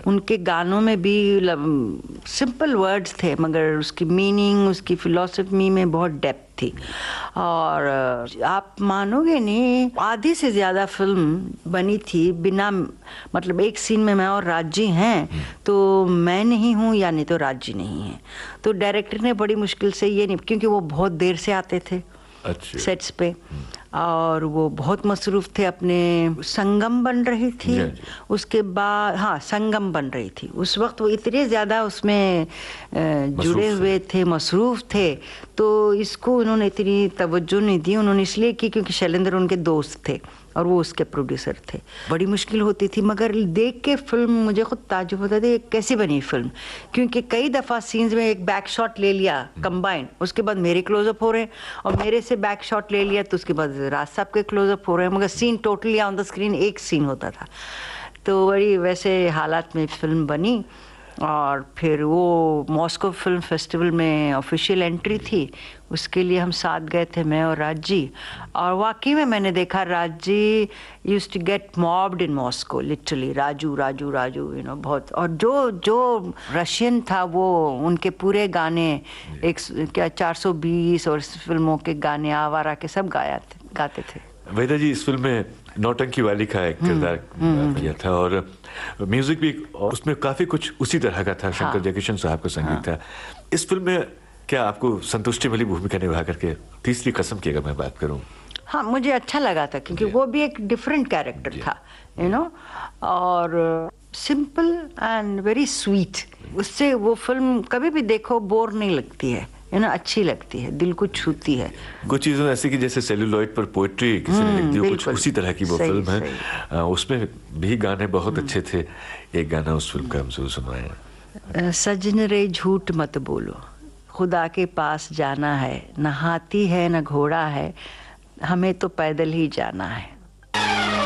उनके गानों में भी सिंपल वर्ड्स थे मगर उसकी मीनिंग, उसकी फिलॉसफी में बहुत डेप्थ थी। और आप मानोगे नहीं, आधी से ज़्यादा फिल्म बनी थी बिना, मतलब एक सीन में मैं और राजी हैं तो मैं नहीं हूँ या नहीं तो राजी नहीं है। तो डायरेक्टर ने बड़ी मुश्किल से ये नहीं, क्योंकि वो बहुत देर से आते थे सेट्स पे और वो बहुत मसरूफ़ थे अपने। संगम बन रही थी, उसके बाद हाँ संगम बन रही थी, उस वक्त वो इतने ज़्यादा उसमें जुड़े हुए थे, मसरूफ़ थे, तो इसको उन्होंने इतनी तवज्जो नहीं दी। उन्होंने इसलिए की क्योंकि शैलेंद्र उनके दोस्त थे और वो उसके प्रोड्यूसर थे। बड़ी मुश्किल होती थी मगर देख के फिल्म मुझे खुद ताज्जुब होता था कैसी बनी फिल्म, क्योंकि कई दफ़ा सीन्स में एक बैक शॉट ले लिया कंबाइन, उसके बाद मेरे क्लोजअप हो रहे हैं और मेरे से बैक शॉट ले लिया तो उसके बाद राज साहब के क्लोजअप हो रहे हैं, मगर scene totally on the screen एक सीन होता था। तो बड़ी वैसे हालात में फिल्म बनी और फिर वो मॉस्को फिल्म फेस्टिवल में ऑफिशियल एंट्री थी, उसके लिए हम साथ गए थे, मैं और राज जी। और वाकई में मैंने देखा Raj ji use to get mopped in Moscow, literally Raju Raju Raju you know बहुत। और जो जो रशियन था वो उनके पूरे गाने एक क्या 420 और फिल्मों के गाने आवारा के सब गाते थे। वहीदा जी इस फिल्म में नौटंकी वाली का एक किरदार किया था और म्यूजिक भी उसमें काफी कुछ उसी तरह का था। शंकर जयकिशन साहब का संगीत था। इस फिल्म में क्या आपको संतुष्टि मिली भूमिका निभा करके? तीसरी कसम की अगर मैं बात करूं, हाँ मुझे अच्छा लगा था क्योंकि वो भी एक डिफरेंट कैरेक्टर था यू नो, और सिंपल एंड वेरी स्वीट। उससे वो फिल्म कभी भी देखो बोर नहीं लगती है यू नो, अच्छी लगती है, दिल को छूती है। कुछ चीज़ों ऐसी कि जैसे सेलुलॉइड पर पोएट्री किसी ने लिख दी हो, कुछ उसी तरह की वो फिल्म है। उसमें भी गाने बहुत अच्छे थे। एक गाना उस फिल्म का हमसे सुनवाएं। सजन रे झूठ मत बोलो, खुदा के पास जाना है, न हाथी है न घोड़ा है, हमें तो पैदल ही जाना है।